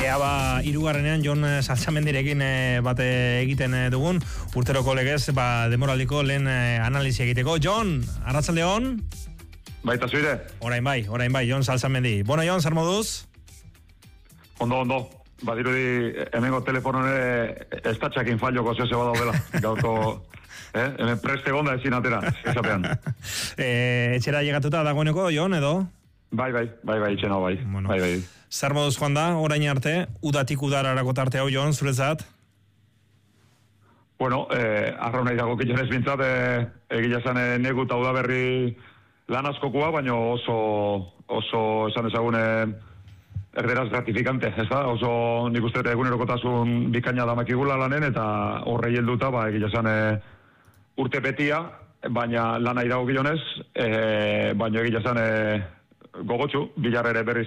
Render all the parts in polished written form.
Ea hirugarrenean Jon Salsamendirekin bate egiten dugun urteroko legez demoraldiko lehen analisi egiteko. Jon, arratsalde on? Baita zuire? Orain bai, Jon Salsamendi. Bueno, Jon, zer moduz? Ondo. Badirudi hemengo telefonon estatxakin falloko zehose badaudela. Gaurko, hemen preste gonda ezin atera, esapean. Etxera llegatuta dagoeneko, Jon, edo? Bai, etxena bai. Bueno. Bai. Zer moduz joan da, orain arte, udatik udararako tarte hau, Jon, zuretzat? Bueno, arraun nahi dago kitxenez bintzat, egila esan negu eta udaberri lan askokua, baina oso esan ezagun erderaz gratifikante, ez da? Oso nik uste egunerokotasun bikaina damakigula lanen, eta horrei helduta, egila esan urte betia, baina lan nahi dago gilonez, baina egila esan gogotxu, bilarrere berriz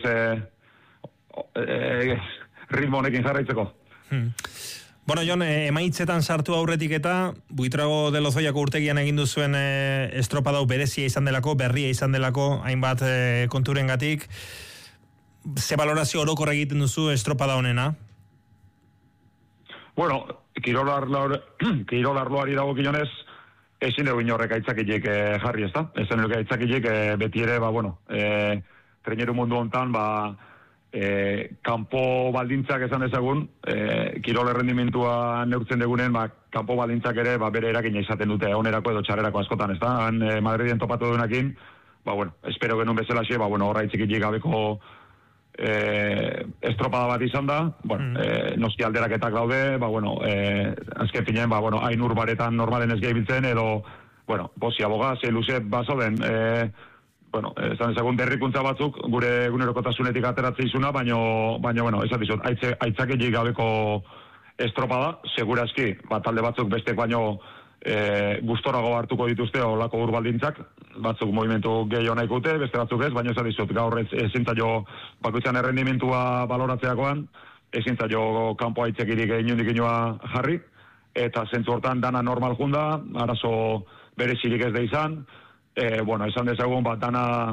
ritmo honekin jarraitzeko. Bueno, Jon, emaitzetan sartu aurretik eta Buitrago de Lozoiako urtegian egin duzuen estropadau berezia izan delako, berria izan delako, hainbat konturengatik. Ze valorazio orokor egiten duzu estropada honena? Bueno, kirol arloari dago kilonez, ezin dugu inorrek aitzakilik jarri, ez da? Ezin dugu aitzakilik beti ere, treineru mundu hontan, kanpo baldintzak esan ezagun, kirol errendimentua neurtzen degunen, kanpo baldintzak ere bere erakina izaten dute, onerako edo txarrerako askotan, ez da? Madridien topatu duenakin, espero genuen bezalaxe, horra itzikilik gabeko estropada bat izan da, noski alderaketak daude, azken finean, hain urbaretan normalen ez gehibiltzen, edo, bozia boga, ze luze bazoden, esan ezagun derrikuntza batzuk, gure egunerokotasunetik ateratzea izuna, baina, esan dizut, aitzakelik gabeko estropada, segurazki, talde batzuk bestek baino gustorago hartuko dituzte olako urbaldintzak, batzuk movimentu gehiago nahikute, beste batzuk ez, baina esan dizut, gaur ezintzaio bakoitzan errendimentua baloratzeakoan, ezintzaio kanpo aitzekirik inundik inoa jarri, eta zentzu hortan dana normal junda, arazo berezirik ez da izan, esan dezagun dana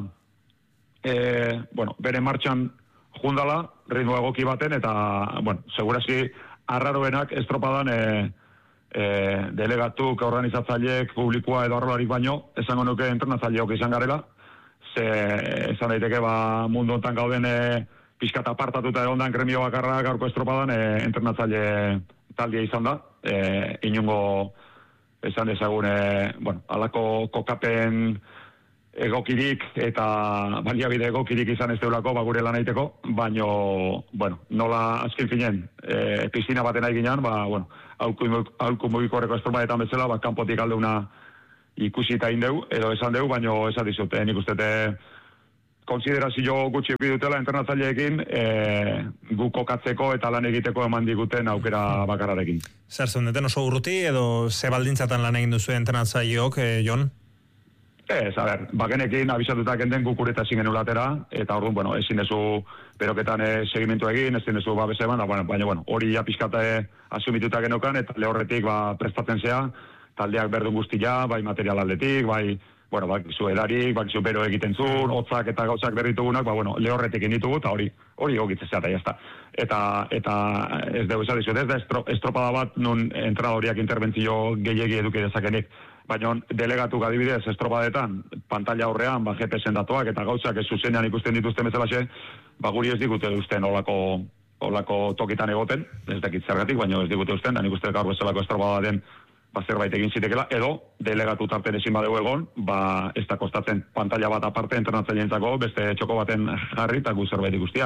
bere martxan jundala, ritmo egoki baten, eta, segurazki arraroenak estropadan delegatuk, organizatzaileek, publikoa edo arrolarik baino, esango nuke entrenatzaileok izan garela, ze esan daiteke mundu hontan gauden pixkat apartatuta egondan gremio bakarra gaurko estropadan entrenatzaile taldea izan da, inungo esan dezagun, alako kokapen egokirik eta baliabide egokirik izan ez deulako gure lan egiteko, baino, nola azken finen, piztina baten nahi ginean, aholku mugikorreko estropadetan bezala, kanpotik aldeuna ikusi eta indeu, edo esan deu, baino esan dizut, nik ustete konsiderazio gutxi dutela entrenatzaileekin gu kokatzeko eta lan egiteko eman diguten aukera bakarrarekin. Zer zundeten oso urruti edo ze baldintzatan lan egin duzu entrenatzaileok, Jon? Ez, bagenekin abisatutak enden gukureta ezin genuen latera, eta orduan, ezin dezu beroketan segimentu egin, ezin dezu babese eman, baina, hori ja pizkate asumituta genokan, eta lehorretik prestatzen zea, taldeak berdun guztia, bai material aldetik, bakizu edarik, bakizu bero egiten zuen, hotzak eta gauzak berritugunak, lehorretik inditugu, eta hori egokitzen zea, eta ez dugu esan dizut, ez da estropada bat nun entrenadoriak interbentzio gehiegi eduki dezakenik, baina delegatuk adibidez estropadetan, pantalla horrean, GPS-en datuak eta gauzak ez zuzenean ikusten dituzten bezalaxe, guri ez digute usten olako tokitan egoten, ez dakit zergatik, baina ez digute usten, da nik uste gaur bezalako estropada den zerbait egin zitekela, edo delegatu tarten ezin badeu egon, ez da kostatzen pantalla bat aparte entrenatzaileentzako, beste txoko baten jarri eta gu zerbait ikustia.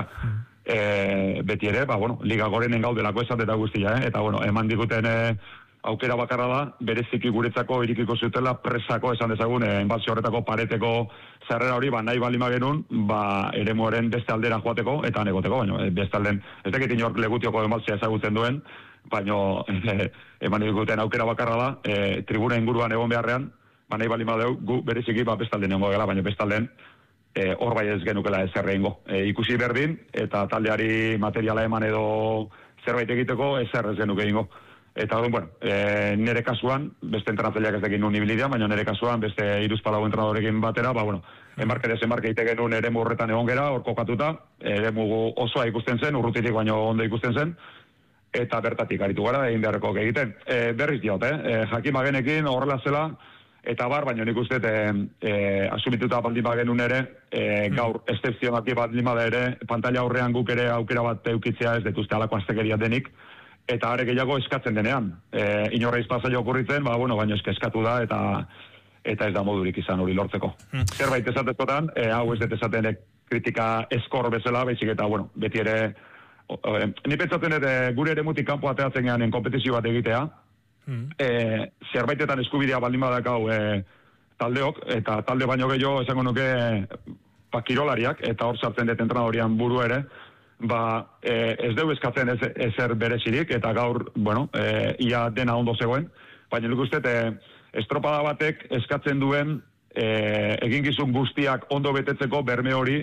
Beti ere, liga gorenen gaudelako esat eta guztia, eta eman diguten aukera bakarra da, bereziki guretzako irikiko zutela presako esan dezagun, enbalzio horretako pareteko zerrera hori, nahi balima genuen, eremuaren beste aldera joateko, eta negoteko, baina beste alden, ez dakit inork legutioko enbalzia ezagutzen duen, baina eman diguten aukera bakarra da, tribuna inguruan egon beharrean, nahi balima deu, gu bereziki beste alden egon gela, baina beste alden, hor bai ez genukela ez zerreingo. Ikusi berdin, eta taldeari materiala eman edo zerbait egiteko, ez zerrez genuke ingo. Eta bueno, nire kasuan, beste entrenatzaileak ez dekin nun ibilidean, baina nire kasuan, beste 3-4 entrenadorekin batera, bueno, enmarke ite genuen eremu horretan egon gera, hor kokatuta, eremu osoa ikusten zen, urrutitik baino ondo ikusten zen, eta bertatik aritu gara, egin beharreko egiten. Berriz diot, jakin bagenekin horrela zela, eta baina nik uste, asumituta baldin bagenun ere, gaur estezionati baldin bada ere, pantalla aurrean guk ere aukera bat eukitzea ez detuzte alako aztekeria denik, eta are gehiago eskatzen denean. Inorra izpazaio okurritzen, baina eskatu da, eta ez da modurik izan hori lortzeko. Zerbait esatezkotan, hau ez dut esaten kritika eskor bezala, baizik eta, beti ere, ni pentsatzen gure ere mutik kanpo ateatzen geanen kompetizio bat egitea, zerbaitetan eskubidea baldin badakau taldeok, eta talde baino gehiago esango nuke kirolariak, eta hor sartzen dut entrenadorian buru ere, ez dugu eskatzen ezer berezirik, eta gaur, ia dena ondo zegoen, baina nik uste, estropada batek eskatzen duen eginkizun guztiak ondo betetzeko berme hori,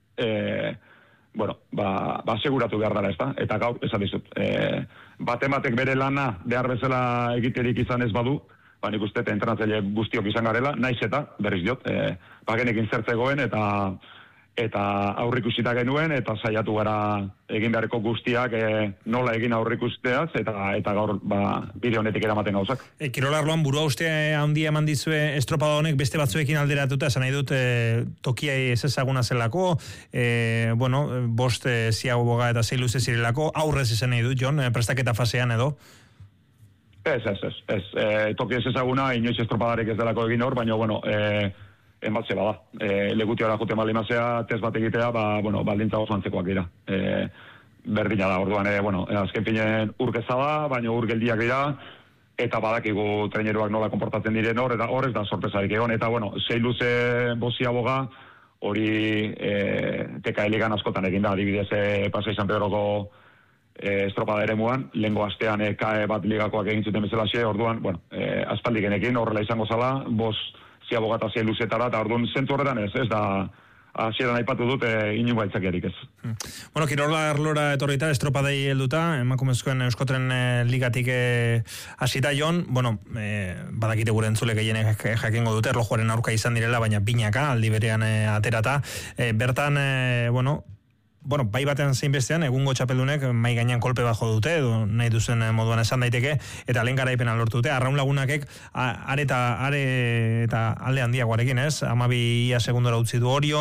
aseguratu behar dara, ezta? Eta gaur, esan dizut, batematek bere lana behar bezala egiterik izan ez badu, nik uste, entrenatzaile guztiok izan garela, naiz eta, berriz diot, bagenekin zertzegoen, eta aurrikusita genuen, eta saiatu gara egin beharreko guztiak nola egin aurrikusteaz, eta gaur bide honetik eramaten gauzak. Kirolarloan burua uste handia eman dizue estropada honek beste batzuekin alderatuta, esan nahi dut tokia ez ezaguna zelako, bost ziago boga eta 6 luze zirelako, aurrez esan nahi dut, Jon, prestaketa fasean edo? Ez. Tokia ez ezaguna, inoiz estropadarek ez delako egin hor, baina, enbatze bada. Legutiora jute malimazea, test bat egitea, baldintza oso antzekoak dira. Berdina da, orduan, azken finen urkeza da, baina urgeldiak dira, eta badakigu traineruak nola konportatzen diren hor, eta hor ez da sorpresarik egon, eta 6 luze bozia boga, hori teka eligan askotan egin da, adibidez Pasai San Pedroko estropada eremuan, lehengo astean kae bat ligakoak egin zuten bezala xe, orduan, aspaldi genekin, horrela izango zala, ziabogata 6 luzetara, eta orduan zentu horretan ez da, hasieran aipatu dut, inungo aitzakiarik ez. Kirolarlora etorrita, estropadei helduta, emakumezkoen Euskotren ligatik hasita, Jon, badakite gure entzule gehienek jakingo dute, erlojuaren aurka izan direla, baina binaka, aldi berean aterata. Bertan, bai batean zein bestean, egungo txapeldunek mai gainean kolpe bajo dute, edo nahi duzen moduan esan daiteke, eta lehen garaipena lortu dute. Arraun lagunakek are eta alde handiagoarekin, ez? 12 ia segundora utzi du Orio,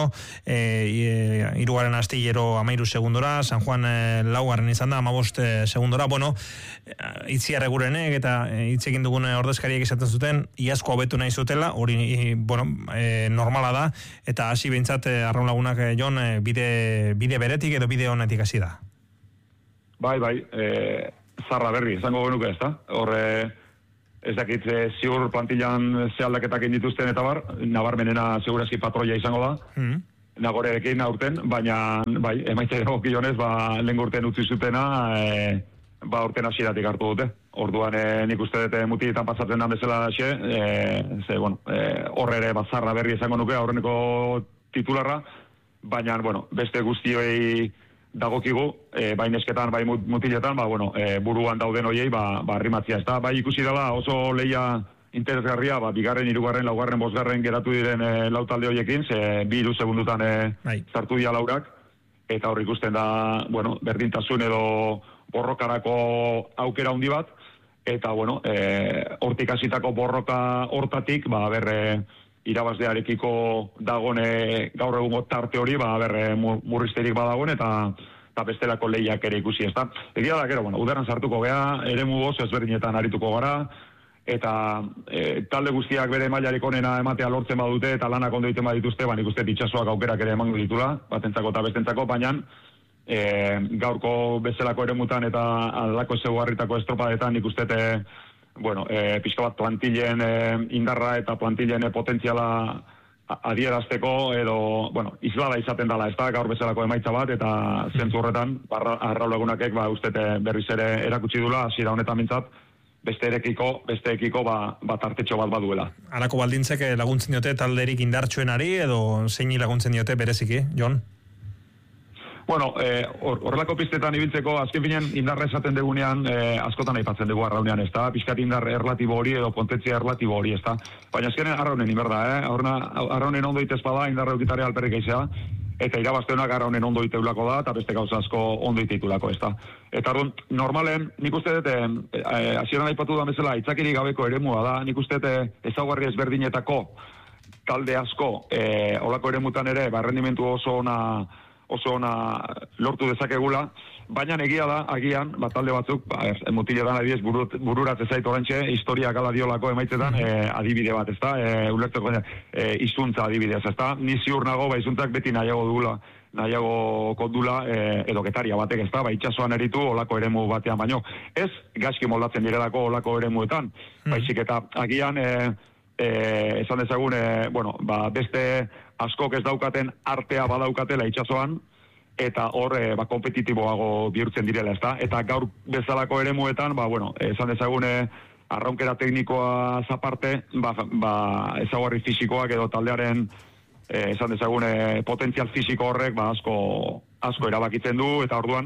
3. astillero 13 segundora, San Juan laugarren izan da, 15 segundora. Itziar egurenek eta hitzekin dugun ordezkariek esaten zuten, iazko hobetu nahi zutela, hori normala da, eta hasi behintzat arraun lagunak, Jon, bide beretik edo bide honetik hasi da. Bai, zarra berri, esango genuke ez da. Horre, ez dakit ziur plantillan ze aldaketak dituzten eta nabarmenena segurazki patroia izango da, nagorerekin aurten, baina emaitza egokionez, lehen urten utzi zutena, urten hasieratik hartu dute. Orduan nik uste dut mutietan pasatzen da bezala horre ere zarra berri esango nuke, aurreneko titularra, baina, beste guztioi dagokigu, bai nesketan, bai mutiletan, buruan dauden hoiei, arrimatzia. Ez da, ikusi dela oso lehia interesgarria, bigarren, 3., 4., 5. geratu diren lau talde hoiekin, 2 segundutan sartu dira laurak, eta hor ikusten da, berdintasun edo borrokarako aukera handi bat, eta, hortik hasitako borroka hortatik, irabazlearekiko dagone gaur egungo tarte hori, murrizterik badagoen, eta bestelako lehiak ere ikusi, ez da. Egia da, gero, udaran sartuko gea, eremu oso ezberdinetan arituko gara, eta talde guztiak bere mailarik onena ematea lortzen badute, eta lanak ondo egiten badituzte, nik uste itxasoak aukerak ere emango ditula, batentzako eta bestentzako, baina gaurko bezalako eremutan eta aldako zegoarritako estropadetan nik uste pixka bat plantillen indarra eta plantillen potentziala adierazteko edo, islada izaten dela, ez da, gaur bezalako emaitza bat, eta zentzu horretan, Arraun Lagunakek, ustete berriz ere erakutsi dula, hasiera honetan mintzat, beste ekiko tartetxo bat baduela. Halako baldintzek laguntzen diote talderik indartsuenari, edo zeini laguntzen diote bereziki, Jon? Bueno, horrelako pistetan ibiltzeko, azken finean indarra esaten degunean, askotan aipatzen dugu arraunean, ez da? Piskat indar erlatibo hori edo potentzia erlatibo hori, ez da? Baina azkenen arraunen inberda, arraunen ondo itez bada, indarra eukitarea alperrik eizea, eta irabazteunak arraunen ondo iteulako da, eta beste gauza asko ondo iteitulako, ez da? Eta arrun, normalen, nik uste dut, hasieran aipatu da bezala, itzakiri gabeko eremua da, nik uste dut ezaugarri ezberdinetako talde asko, olako eremutan ere, rendimentu oso ona lortu dezakegula, baina egia da, agian, talde batzuk, mutiletan adibidez bururat ezait orantxe, historia gala diolako emaitzetan, adibide bat, ez da, ulertzeko izuntza adibidez, ez da, ni ziur nago, izuntzak beti nahiago kondula, edo getaria batek, ez da, itxasoan eritu olako eremu batean, baino, ez gaizki moldatzen direlako olako eremuetan, baizik eta agian, esan dezagun, beste askok ez daukaten artea badaukatela itxasoan, eta hor kompetitiboago bihurtzen direla, ezta? Eta gaur bezalako eremuetan, esan dezagun arraunkera teknikoa zaparte, ezaugarri fisikoak edo taldearen esan dezagun potentzial fisiko horrek asko erabakitzen du, eta orduan,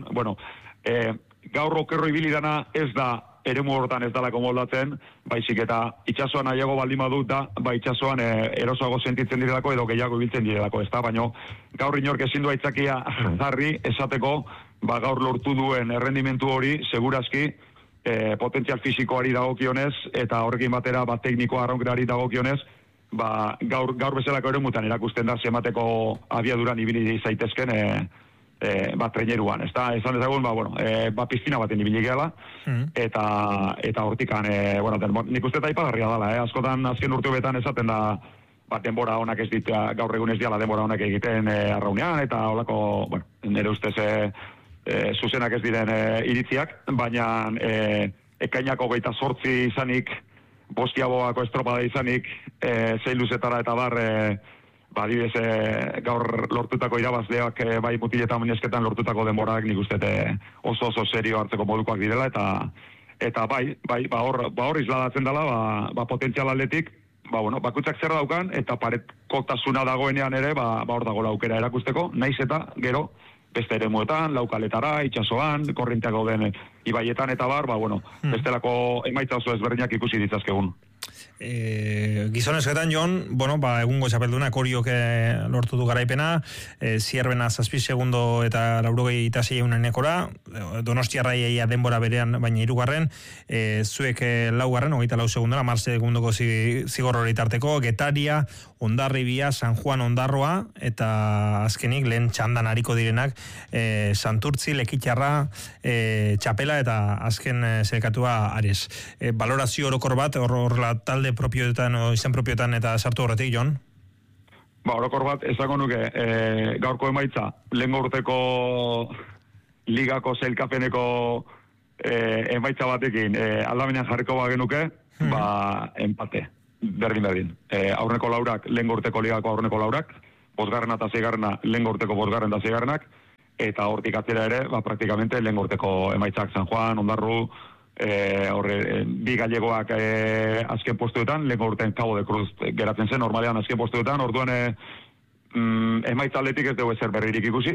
gaur okerro ibilidana ez da eremu horretan ez dalako moldatzen, baizik eta itxasoan nahiago baldin badut da, itxasoan erosoago sentitzen direlako edo gehiago ibiltzen direlako, ez da, baina gaur inork ezin du aitzakia jarri esateko, gaur lortu duen errendimentu hori, segurazki, potentzial fisikoari dagokionez, eta horrekin batera, teknikoa arraunkerari dagokionez, gaur bezalako eremutan erakusten da zemateko abiaduran ibili zaitezken, traineruan, ez da, esan dezagun, piztina baten ibili gehala, eta hortikan, nik uste eta ipagarria dela, askotan azken urteobetan esaten da, denbora honak ez dit, gaur egun ez diala denbora honak egiten arraunean, eta holako, nire ustez zuzenak ez diren iritziak, baina ekainako 28 izanik, Boskiaboako estropada izanik, zein luzetara eta adibidez, gaur lortutako irabazleak bai mutiletan minesketan lortutako denborak nik uste oso serio hartzeko modukoak direla, eta hor isladatzen dela, potentzial atletik, bakutsak zer daukan, eta paretkotasuna dagoenean ere, hor dagoela aukera erakusteko, naiz eta gero, beste eremuetan, laukaletara, itxasoan, korrinteak gauden ibaietan, eta bestelako emaitza oso ezberdinak ikusi ditzazkegun. Gizonezketan, Jon, egungo txapelduna Koriok lortu du garaipena, Zierbena 7 segundo eta 96 unenekora, Donostiarraia denbora berean, baina 3garren, zuek 4garren, 24 segundora, 10 segundoko zigor hori tarteko, Getaria, Hondarribia, San Juan Ondarroa, eta azkenik lehen txandan hariko direnak, Santurtzi, Lekitxarra, Txapela eta azken zelkatua Ares. Balorazio orokor bat, horrela talde propioetan o izen propioetan eta sartu horretik, Jon? Orokor bat, esango nuke, gaurko emaitza, lehengo urteko ligako zelkapeneko emaitza batekin, aldamenean jarriko bagenuke, empate, berdin. Aurreneko laurak, lehengo urteko ligako aurreneko laurak, 5garrena eta 6garrena, lehengo urteko 5garren eta 6garrenak, eta hortik atzera ere, praktikamente lehengo urteko emaitzak San Juan, Ondarru, bi gallegoak azken postuetan, lehenko urtean Cabo de Cruz geratzen zen, normalean azken postuetan, orduan emaitza atletik ez dugu ezer berririk ikusi.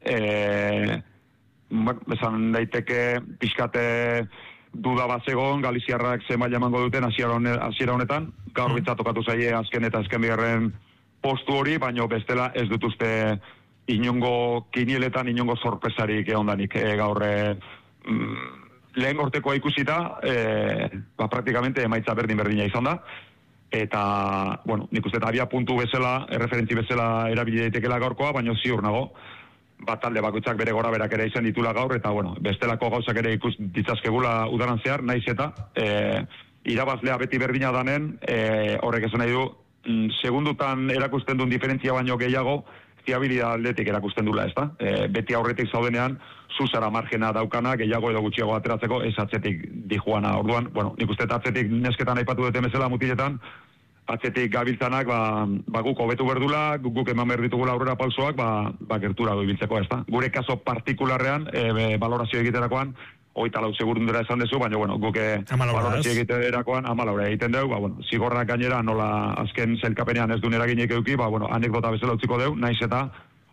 Esan daiteke pixkate duda bat zegoen, Galiziarrak ze maila emango duten hasiera honetan, gaur bintzat tokatu zaie azken eta azken bigarren postu hori, baina bestela ez dut uste inongo kinieletan, inongo sorpresarik egondanik gaur lehen gortekoa ikusita, praktikamente emaitza berdina izan da, eta, nik uste abia puntu bezala, referentzi bezala erabili daitekela gaurkoa, baina ziur nago, talde bakoitzak bere gora berak ere izan ditula gaur, eta, bestelako gauzak ere ikus ditzazkegula udaran zehar, naiz eta, irabazlea beti berdina danen, horrek esan nahi du, segundutan erakusten duen diferentzia baino gehiago, fiabilidad atletik erakusten dula, ez da? Beti aurretik zaudenean, zuzara margena daukana, gehiago edo gutxiago ateratzeko, ez atzetik dijuana. Orduan, nik uste atzetik nesketan aipatu dute bezala mutiletan, atzetik gabiltzanak, guk hobetu berdula, guk eman behar ditugula aurrera pausoak, gertura ibiltzeko, ez da? Gure kaso partikularrean, balorazio egiterakoan, 24 segundera esan dezu, baina, guk balorazio egiterakoan 14 egiten dugu, zigorrak gainera, nola azken zelkapenean ez duen eraginek eduki, anekdota bezala utziko dugu, naiz eta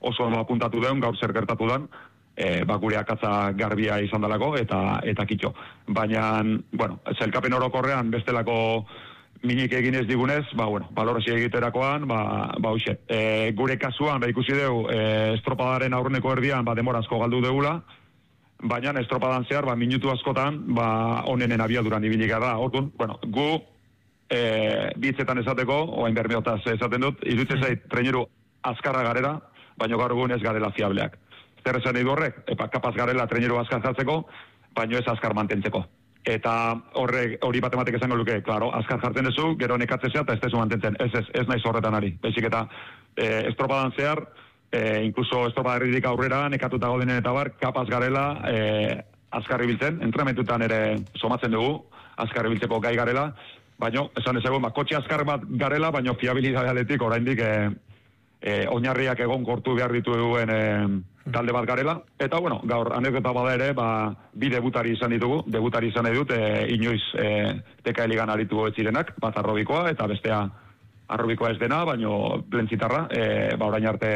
oso apuntatu den, gaur zer gertatu den, gure akatza garbia izan dalako, eta kitxo. Baina, bueno, zailkapen orokorrean bestelako minik egin ez digunez, balorazio egiterakoan, hoxe. Gure kasuan, ikusi dugu, estropadaren aurreneko erdian, demora asko galdu degula, baina estropadan zehar, minutu askotan, onenen abiaduran ibilik da. Orduan, gu, bitzetan esateko, oain bermeotaz esaten dut, iruditzen zait, traineru azkarra garela, baina gaur egun ez garela fiableak. Zer esan nahi du horrek, kapaz garela traineru azkar jartzeko, baina ez azkar mantentzeko. Eta hori bat ematek esango luke, klaro, azkar jartzen duzu, gero nekatzezea eta ez dezu mantentzen. Ez naiz horretan ari. Baizik eta estropadan zehar, inkluso estropadarririk aurrera, nekatuta gaudenen eta bar, kapaz garela azkar ibiltzen, entrenamentutan ere somatzen dugu, azkar ibiltzeko gai garela, baina, esan ezagun, kotxe azkar bat garela, baina fiabilidade aletik oraindik oinarriak egon kortu behar dituen talde bat garela. Eta, gaur anekdota bada ere, bi debutari izan ditugu, debutari izan nahi dut, inoiz TK Ligan aritu ez zirenak, bat arrobikoa, eta bestea arrobikoa ez dena, baino plentzitarra, orain arte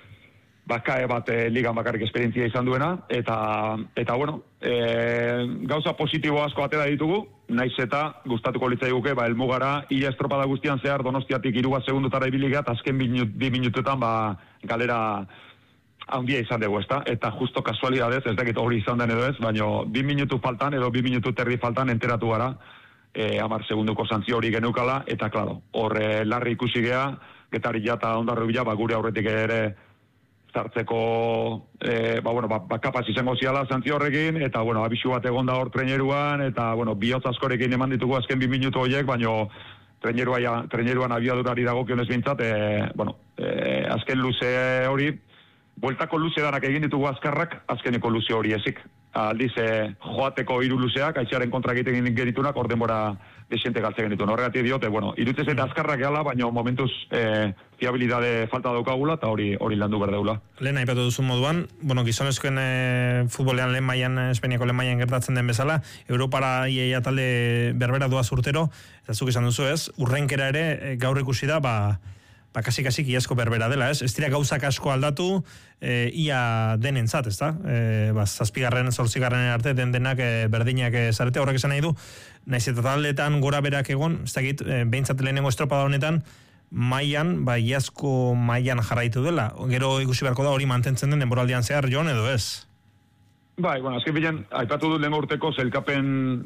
kae bat ligan bakarrik esperientzia izan duena, eta gauza positibo asko atera ditugu, naiz eta gustatuko litzaiguke, helmugara, ia estropada guztian zehar, Donostiatik 3 segundotara ibiligat, azken 2 minutuetan, galera handia izan dugu, ezta? Eta justo kasualidadez, ez dakit hori izan den edo ez, baino 2 minutu faltan, edo 2 minutu terdi faltan enteratu gara, 10 segunduko santzio hori geneukala, eta klaro, hor larri ikusi gea, Getari eta Ondarribila, gure aurretik ere zartzeko, kapaz izango ziala santzio horrekin, eta, abisu bat egon da hor traineruan, eta, bihotz askorekin eman ditugu azken 2 minutu horiek, baino traineruan abiadurari dagokionez bintzat, azken luze hori, bueltako luze danak egin ditugu azkarrak, azkeneko luze hori ezik. Aldiz, joateko 3 luzeak, aitzaren kontra egiten geritunak, orden bora desente galtzen genitu. Horregatik diote, irutzez eta azkarrak gehala, baina momentuz fiabilidade falta daukagula, eta hori landu berdeula. Lehen aipatu duzun moduan, gizonezkoen futbolean lehen mailan, Espainiako lehen mailan gertatzen den bezala, Europara iaia talde berbera doaz urtero, eta zuk esan duzu ez, urrenkera ere gaur ikusi da, kasik iazko berbera dela, ez? Ez dira gauzak asko aldatu, ia denentzat, ez da? 7. 8. arte denak berdinak zarete, horrek esan nahi du, naiz eta taldetan gora berak egon, ez dakit, behintzat lehenengo estropada honetan, mailan, iazko mailan jarraitu dela. Gero ikusi beharko da hori mantentzen den denboraldian zehar, Jon, edo ez? Azken bilen, aipatu dut lehen urteko zelkapen,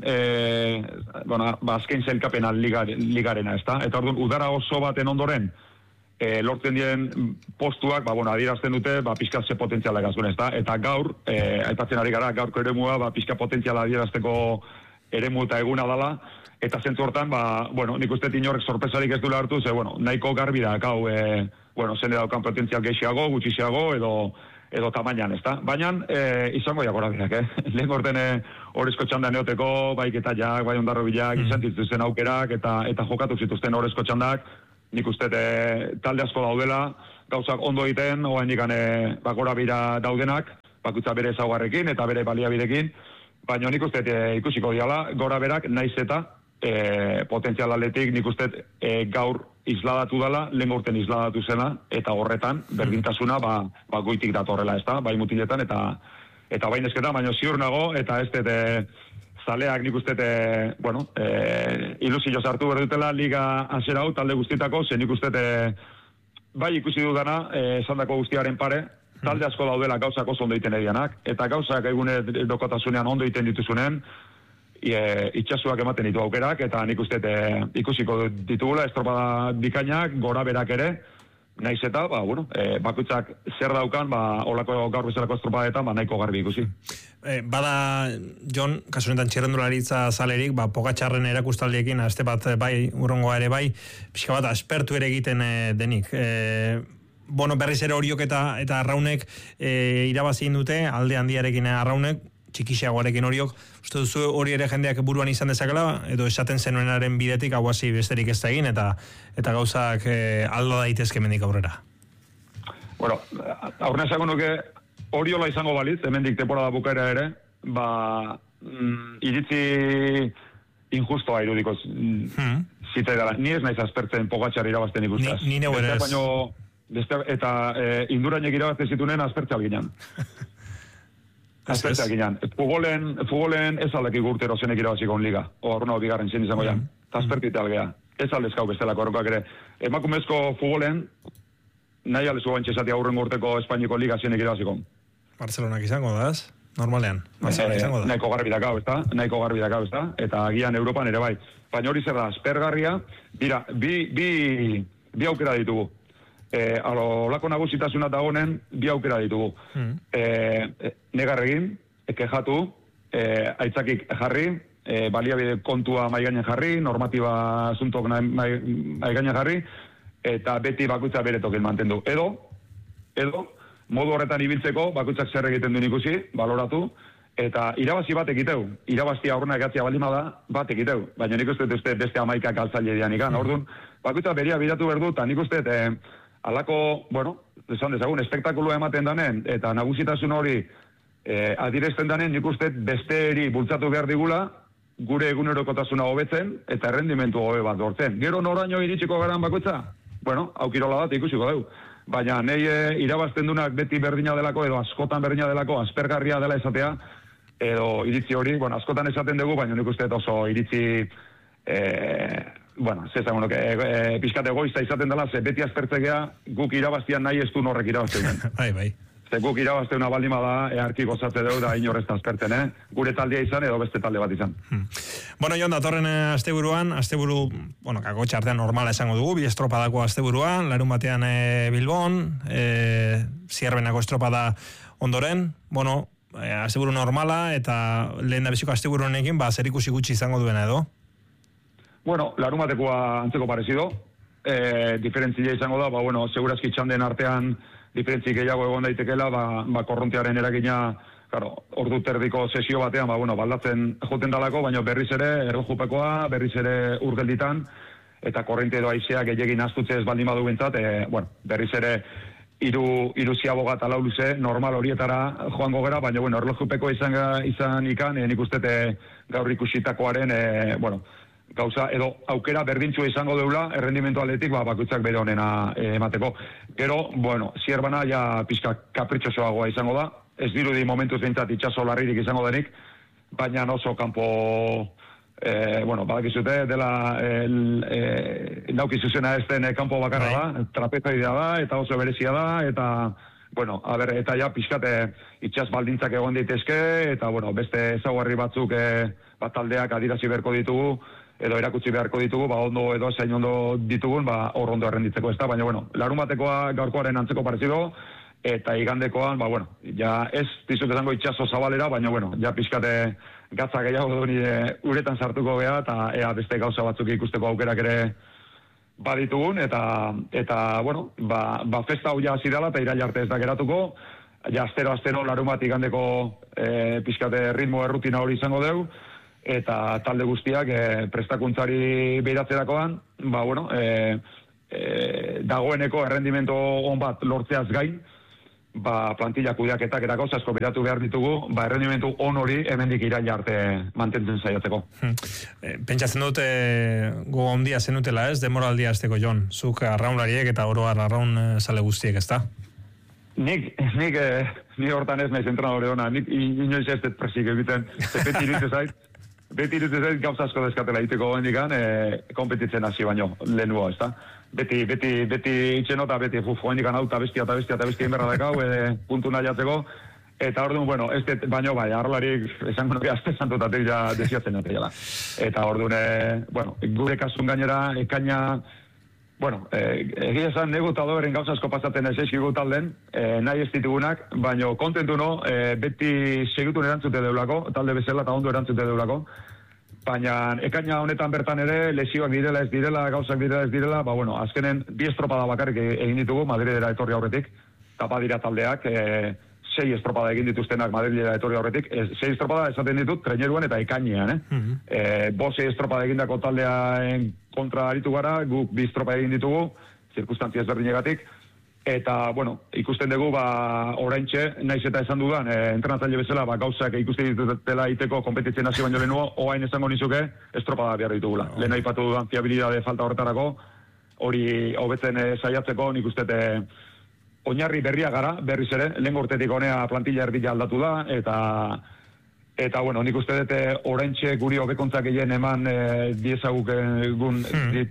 azken zelkapena ligarena, ez da? Eta orduan, udara oso baten ondoren, lortzen dien postuak, adierazten dute, pixka ze potentziala gazun, ez da? Eta gaur, aipatzen ari gara, gaurko eremua, pixka potentziala adierazteko eremu eta eguna dala, eta zentzu hortan, nik uste inorrek sorpresarik ez duela hartu, ze, nahiko garbi da, zene daukan potentzial gehiago, gutxiago, edo tamainan, ez da? Baina, izango jakora birak, lehen gorten horrezko txanda neoteko, baiketaiak, bai Ondarrobilak, izan zituzten aukerak, eta jokatu zituzten horrezko txandak, nik uste talde asko daudela, gauzak ondo egiten, oain dikane gora bira daudenak, bakutza bere ezaugarrekin eta bere baliabidekin, baina nik uste ikusiko diala, gora berak naiz eta potentzial atletik nik uste gaur isladatu dela, lehen urten isladatu zena, eta horretan, berdintasuna, goitik datorrela, ez da, bai mutiletan, eta bai nesketa, baina ziur nago, eta ez zaleak nik uste, ilusio sartu berdutela liga hasiera hau talde guztietako, ze nik uste, bai ikusi dudana, esandako guztiaren pare, talde asko daudela gauzak oso ondo egiten edianak, eta gauzak egune dokotasunean ondo egiten dituzunen, itxasuak ematen ditu aukerak, eta nik uste ikusiko ditugula, estropada bikainak, gora berak ere, naiz eta, bakutzak zer daukan, olako gaur bezalako estropadetan, nahiko garbi ikusi. Bada, Jon, kasunetan txirrendularitza zalerik, Pogačarren erakustaldiekin, azte bat bai, urrongoa ere bai, pixka bat aspertu ere egiten denik. Berriz ere Oriok eta Arraunek irabazien dute, alde handiarekin Arraunek, txikixeagoarekin Oriok, uste duzu hori ere jendeak buruan izan dezakela, edo esaten zenuenaren bidetik hau hasi besterik ez da egin, eta gauzak aldo daitezke mendik aurrera. Aurrena esango nuke, Oriola izango balitz, hemendik temporada bukaera ere, iritzi injustoa irudiko zitai dela. Ni ez naiz aspertzen Pogačar irabazten ikustaz. Ni neu ere ez. eta indurainek irabazte zitunen aspertzal ginen. Aspertzal ginen. Futbolen ez aldeki gurtero zenek irabazikon liga. Horrena bigarren zen izango jan. Aspertital geha. Ez aldezkau bestelako horokak ere. Emakumezko futbolen nahi aldezu bantxezatia aurren urteko Espainiko liga zenek irabazikon. Barcelonak izango da, ez? Normalean. Barcelona izango da. Nahiko garbi dakau, ezta? Eta agian Europan ere bai. Baina hori zer da, aspergarria, dira, bi aukera ditugu. Olako nagusitasuna dagoenen, bi aukera ditugu. Negar egin, kejatu, aitzakik jarri, baliabide kontua maigainen jarri, normatiba asuntok maigainen jarri, eta beti bakoitza bere token mantendu. Edo, modu horretan ibiltzeko, bakoitzak zer egiten duen ikusi, baloratu, eta irabazi bat egiteu. Irabaztia aurrena egatzia baldima da, bat egiteu. Baina nik uste beste amaikak altzaile dian ikan. Orduan, bakoitza beria bidatu berdu, eta nik uste alako, esan dezagun, espektakulua ematen danen, eta nagusitasun hori adirezten danen, nik uste besteeri bultzatu behar digula, gure egunerokotasuna hobetzen, eta errendimentu hobe bat dortzen. Gero noraino iritsiko garan bakoitza? Aukirola bat ikusiko dugu. Baina nahi irabazten dunak beti berdina delako, edo askotan berdina delako, aspergarria dela esatea, edo iritzi hori, askotan esaten dugu, baina nik uste oso iritzi, pixkate egoista izaten dela, ze beti aspertzegea guk irabaztian nahi ez du norrek irabazten. Bai. Ze guk irabazteuna baldima da, earki gozatze dugu da inorrez aspertzen, gure taldea izan edo beste talde bat izan. Jon, datorren asteburu, kako txartean normala esango dugu, bi estropadako asteburuan, larun batean Bilbon, Zierbenako estropada ondoren, asteburu normala, eta lehen da biziko asteburu honekin, zer ikusi gutxi izango duena edo? Larun batekoa antzeko parezido, diferentzia izango da, segurazki txanden artean, diferentzi gehiago egon daitekela, korrontearen eragina, ordu terdiko sesio batean, baldatzen joten dalako, baina berriz ere, erlojupekoa, berriz ere urgelditan, eta korrente edo aizea gehiagin astutze ez baldin badu bentzat, berriz ere iru ziaboga eta lau luze, normal horietara joango gera, baina erlojupeko izan ikan, nik uste gaur ikusitakoaren, gauza, edo aukera berdintzua izango deula, errendimentu atletik, bakoitzak bere honena emateko. Gero, Zierbana ja pixka kapritxosoagoa izango da, ez dirudi momentuz behintzat itxaso larririk izango denik, baina oso kanpo, badakizute, dela naukizuzena ez den kanpo bakarra da, trapezoidea da, eta oso berezia da, eta eta ja pixkate itxas baldintzak egon daitezke, eta beste ezaugarri batzuk taldeak adirazi beharko ditugu, edo erakutsi beharko ditugu, ondo edo zain ondo ditugun, hor ondo errenditzeko ez da, baina larun batekoa gaurkoaren antzeko parezido, eta igandekoan, ja ez dizut esango itxaso zabalera, baina ja pixkate gatza gehiago duen uretan sartuko geha, eta ea beste gauza batzuk ikusteko aukerak ere baditugun, eta festa hau ja hasi dela, eta iraila arte ez da geratuko, ja astero larun bat igandeko pixkate ritmo errutina hori izango dugu, eta talde guztiak prestakuntzari behiratzerakoan, dagoeneko errendimentu on bat lortzeaz gain, plantilla kudeaketak eta gauza asko behiratu behar ditugu, errendimentu on hori hemendik iraila arte mantentzen saiatzeko. Pentsatzen dut gogo handia zenutela ez, demoraldia azteko, Jon, zuk arraunlariek eta oroar arraun sale guztiek, ez da? Nik hortan ez naiz entrenadore ona, nik inoiz ez dut presik egiten, beti irutze zait gauza asko deskatela iteko hendikan, kompetitzen hasi baino, lehenua, ez da? Beti itxeno eta beti hendikan hau eta bestia inberra dekau, puntu nahi jatzeko, eta orduan, ez dut baino arrolarik esango nuke azte santotatik ja desiatzen atela. Eta orduan, gure kasun gainera, ekaina, egia esan negu eta doberen gauza asko pasatzen ez eskigu talden, nahi ez ditugunak, baina kontentu beti segitun erantzute deulako, talde bezala eta ondo erantzute deulako, baina ekaina honetan bertan ere, lesioak direla ez direla, gauzak direla ez direla, azkenen bi estropada bakarrik egin ditugu, Madridera etorri aurretik, eta badira taldeak, 6 estropada egin dituztenak Madridera etorri aurretik, 6 estropada esaten ditut, treneruan eta ekainean, 6 estropada egindako taldeaen kontra aritu gara, guk 2 estropada egin ditugu, zirkustantzia ezberdinegatik, eta, ikusten dugu, oraintxe, naiz eta esan dudan, entrenatzaile bezala, gauzak ikusten ditutela iteko kompetitzen hasi baino lehenuo, oain esango nizuke, estropada behar ditugula. Lehen aipatu dudan fiabilidade falta horretarako, hori hobetzen saiatzeko, nik uste oinarri berria gara, berriz ere, lehen urtetik honea plantilla erdia aldatu da, eta bueno, nik uste dute oraintxe guri hobekuntzak egin eman diezaguken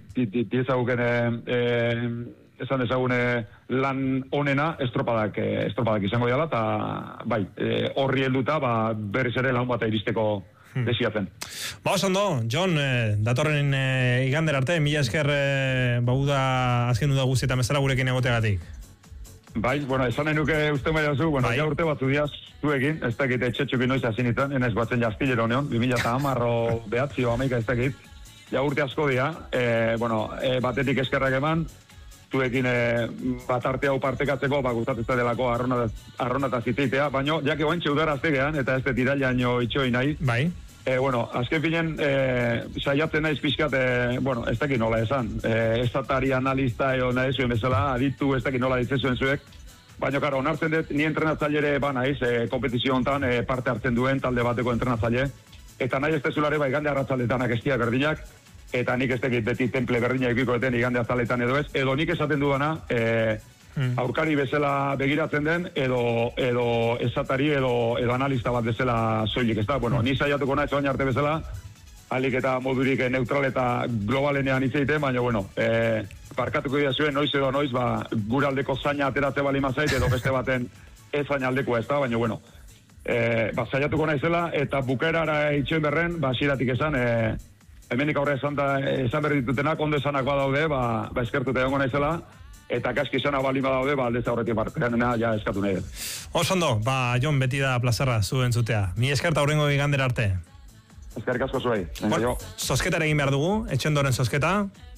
esan ezagune lan onena estropadak izango dela, eta bai, horri helduta berriz ere laun bat iristeko desiatzen. Ondo, Jon, datorren igander arte, mila esker azken uda guztietan bezala gurekin egoteagatik. Bai, bueno, esan nahi nuke uste maia zu, bueno, ja urte batzu diaz zuekin, ez dakit etxetxukin noiz azinitan, enez batzen jazpilero neon, 2010 behatzi o amaika ez dakit, ja urte asko dira, batetik eskerrak eman, zuekin bat arte hau partekatzeko, gustatzen delako arrona eta ziteitea, baina jake oantxe udara aztegean, eta ez tirailan itxoi nahi. Bai. Azken finen, saiatzen naiz pixkat, ez dakit nola esan, estatari analista nahi zuen bezala, aditu ez dakit nola ditzezuen zuek, baina, karo, onartzen dut, ni entrenatzailere naiz, kompetizio honetan parte hartzen duen talde bateko entrenatzaile, eta nahi ez tezulare igande arratzaldetanak estia berdinak, eta nik ez dakit beti temple berdinak ikikoeten igande arratzaldetan edo ez, edo nik esaten duana, aurkari bezala begiratzen den, edo esatari edo analista bat bezala soilik, ez da? Bueno, ni saiatuko naiz oain arte bezala, alik eta modurik neutral eta globalenean hitz egiten, baina, bueno, parkatuko dira zuen, noiz edo noiz, gure aldeko zaina ateratze bali mazait, edo beste baten ez zaina aldeko ez da, baina, bueno, saiatuko naizela, eta bukaerara itxoen berren, xiratik esan, hemenik aurre esan berri ditutenak, ondo esanak badaude, eskertute egongo naizela, eta kaski izana bali badaude, aldez aurretik barkean ja eskatu nahi. Ondo, Jon, beti da plazerra zu entzutea. Mi eskerta aurrengo igander arte. Eskerrik asko zuei. Zozketara egin behar dugu, etxendoren zozketa.